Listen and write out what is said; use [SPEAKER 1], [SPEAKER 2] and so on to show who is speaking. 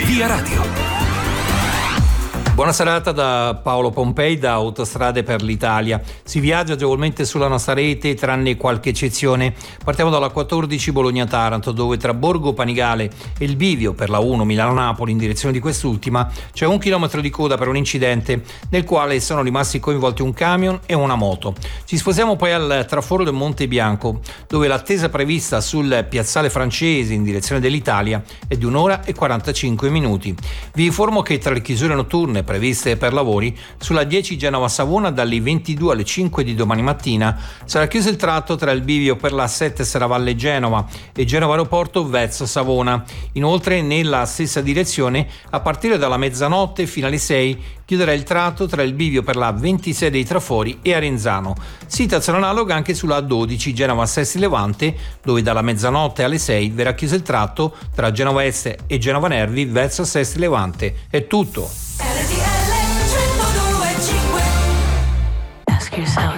[SPEAKER 1] Via Radio. Buona serata da Paolo Pompei da Autostrade per l'Italia. Si viaggia agevolmente sulla nostra rete tranne qualche eccezione. Partiamo dalla 14 Bologna-Taranto, dove tra Borgo Panigale e il bivio per la 1 Milano-Napoli in direzione di quest'ultima c'è 1 chilometro di coda per un incidente nel quale sono rimasti coinvolti un camion e una moto. Ci spostiamo poi al traforo del Monte Bianco, dove l'attesa prevista sul piazzale francese in direzione dell'Italia è di 1 ora e 45 minuti. Vi informo che tra le chiusure notturne previste per lavori sulla 10 Genova-Savona dalle 22 alle 5 di domani mattina sarà chiuso il tratto tra il bivio per la 7 Serravalle Genova e Genova Aeroporto Vezzo Savona. Inoltre nella stessa direzione a partire dalla mezzanotte fino alle 6 chiuderà il tratto tra il bivio per la 26 dei Trafori e Arenzano. Situazione analoga anche sulla 12 Genova Sesti Levante, dove dalla mezzanotte alle 6 verrà chiuso il tratto tra Genova Est e Genova Nervi verso Sesti Levante. È tutto.